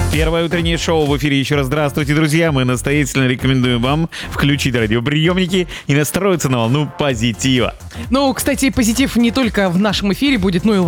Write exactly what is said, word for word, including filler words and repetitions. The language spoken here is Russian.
Первое утреннее шоу в эфире. Еще раз здравствуйте, друзья. Мы настоятельно рекомендуем вам включить радиоприемники и настроиться на волну позитива. Ну, кстати, позитив не только в нашем эфире будет, но и